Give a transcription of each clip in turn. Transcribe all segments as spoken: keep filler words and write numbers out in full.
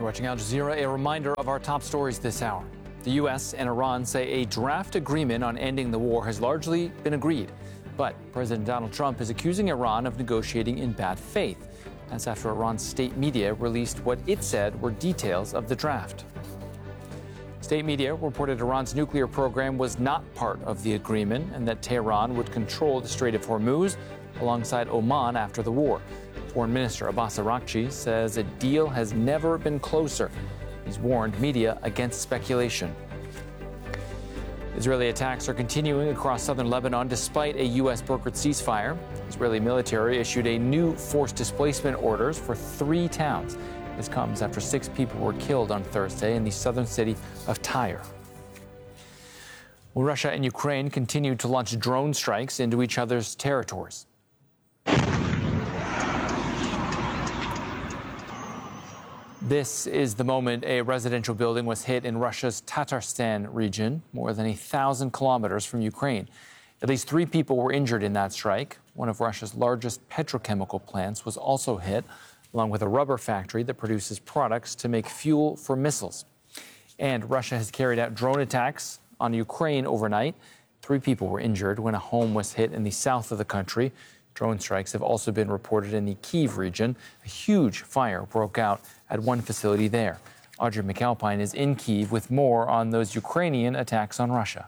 You're watching Al Jazeera. A reminder of our top stories this hour. The U S and Iran say a draft agreement on ending the war has largely been agreed. But President Donald Trump is accusing Iran of negotiating in bad faith. That's after Iran's state media released what it said were details of the draft. State media reported Iran's nuclear program was not part of the agreement and that Tehran would control the Strait of Hormuz alongside Oman after the war. Foreign Minister Abbas Araghchi says a deal has never been closer. He's warned media against speculation. Israeli attacks are continuing across southern Lebanon despite a U S-brokered ceasefire. Israeli military issued a new forced displacement orders for three towns. This comes after six people were killed on Thursday in the southern city of Tyre. Well, Russia and Ukraine continue to launch drone strikes into each other's territories. This is the moment a residential building was hit in Russia's Tatarstan region, more than a thousand kilometers from Ukraine. At least three people were injured in that strike. One of Russia's largest petrochemical plants was also hit, along with a rubber factory that produces products to make fuel for missiles. And Russia has carried out drone attacks on Ukraine overnight. Three people were injured when a home was hit in the south of the country. Drone strikes have also been reported in the Kyiv region. A huge fire broke out at one facility there. Audrey McAlpine is in Kyiv with more on those Ukrainian attacks on Russia.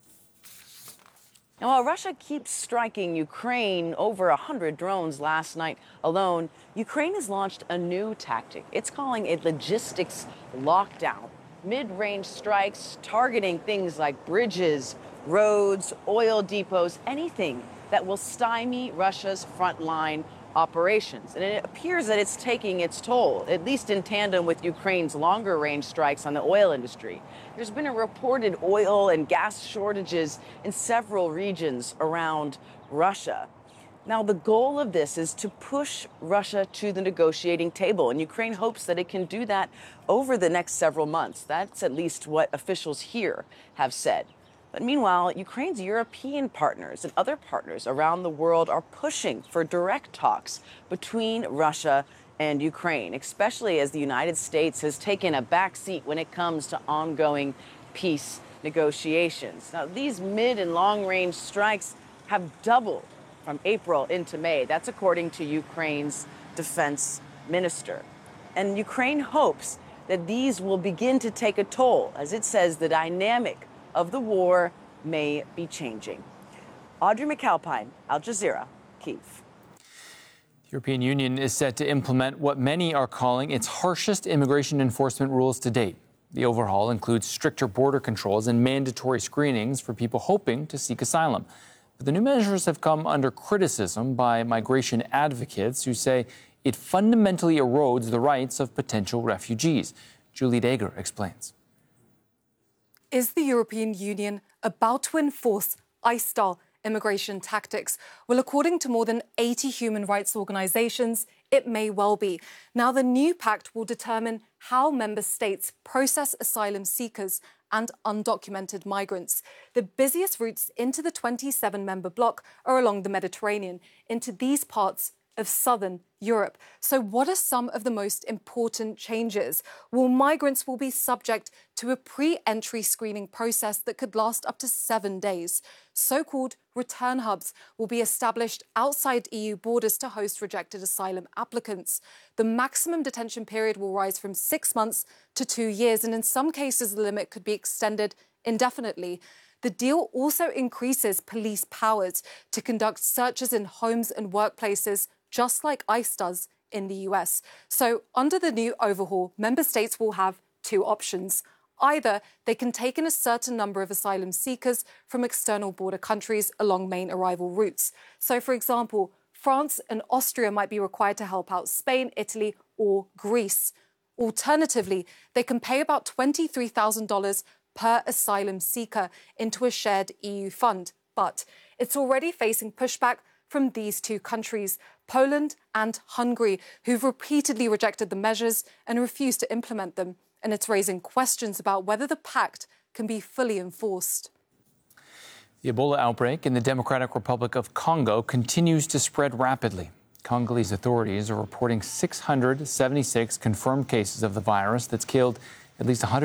Now, while Russia keeps striking Ukraine, over one hundred drones last night alone, Ukraine has launched a new tactic. It's calling a logistics lockdown. Mid-range strikes targeting things like bridges, roads, oil depots, anything that will stymie Russia's frontline operations. And it appears that it's taking its toll, at least in tandem with Ukraine's longer-range strikes on the oil industry. There's been a reported oil and gas shortages in several regions around Russia. Now, the goal of this is to push Russia to the negotiating table, and Ukraine hopes that it can do that over the next several months. That's at least what officials here have said. But meanwhile, Ukraine's European partners and other partners around the world are pushing for direct talks between Russia and Ukraine, especially as the United States has taken a backseat when it comes to ongoing peace negotiations. Now, these mid and long-range strikes have doubled from April into May. That's according to Ukraine's defense minister. And Ukraine hopes that these will begin to take a toll. As it says, the dynamic of the war may be changing. Audrey McAlpine, Al Jazeera, Kyiv. The European Union is set to implement what many are calling its harshest immigration enforcement rules to date. The overhaul includes stricter border controls and mandatory screenings for people hoping to seek asylum. But the new measures have come under criticism by migration advocates who say it fundamentally erodes the rights of potential refugees. Julie Dager explains. Is the European Union about to enforce ICE-style immigration tactics? Well, according to more than eighty human rights organizations, it may well be. Now, the new pact will determine how member states process asylum seekers and undocumented migrants. The busiest routes into the twenty-seven member bloc are along the Mediterranean, into these parts of southern Europe. So what are some of the most important changes? Well, migrants will be subject to a pre-entry screening process that could last up to seven days. So-called return hubs will be established outside E U borders to host rejected asylum applicants. The maximum detention period will rise from six months to two years, and in some cases the limit could be extended indefinitely. The deal also increases police powers to conduct searches in homes and workplaces, just like ICE does in the U S. So under the new overhaul, member states will have two options. Either they can take in a certain number of asylum seekers from external border countries along main arrival routes. So, for example, France and Austria might be required to help out Spain, Italy, or Greece. Alternatively, they can pay about twenty-three thousand dollars per asylum seeker into a shared E U fund. But it's already facing pushback from these two countries, Poland and Hungary, who've repeatedly rejected the measures and refused to implement them. And it's raising questions about whether the pact can be fully enforced. The Ebola outbreak in the Democratic Republic of Congo continues to spread rapidly. Congolese authorities are reporting six hundred seventy-six confirmed cases of the virus that's killed at least one hundred